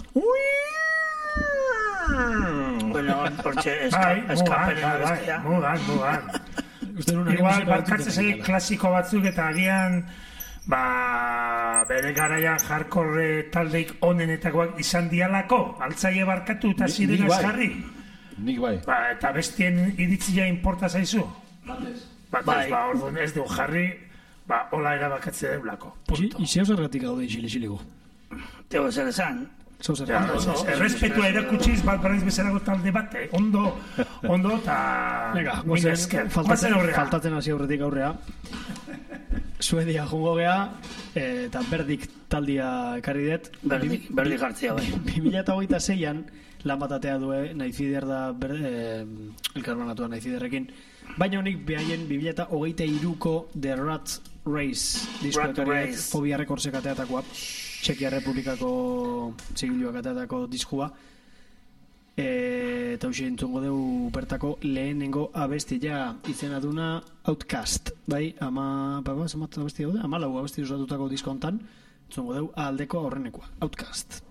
Bueno, hortxe eskapena bestia. Mugan. Igual, barkatzen zaik klasiko batzuk eta agian bere garaian hardcore taldeik onenetakoak izan dialako, altzaile barkatu eta zirenaz jarri. Nik bai. Eta bestien iritzia inporta zaizu? Batez, orduan ez du jarri, hola erabakatzea deulako. Izeo zergatik gaude xile-xilego? Teo zer esan? Errespetua erakutsiz bat berriz bezalago talde bat, ondo eta mila esker. Faltatzen hasi aurretik aurrea. Suedia jungo gea, eta berdik taldia ekarri dut. Berdik hartzea bai. 2026an lan batatea due, Naizider da elkarbanatua Naiziderrekin. Baina honik behaien 2023ko The Rat Race diskoa ekarri dut, Fobia Recordsek ateatakoa. Txekia Republikako zigiluak ateatako diskua. Eta hoxe entzongo dugu bertako lehenengo abestia izena duna Outcast. Bai, zamat abesti daude, 14 abesti osatutako diskontan. Entzongo dugu aldeko aurrenekoa, Outcast.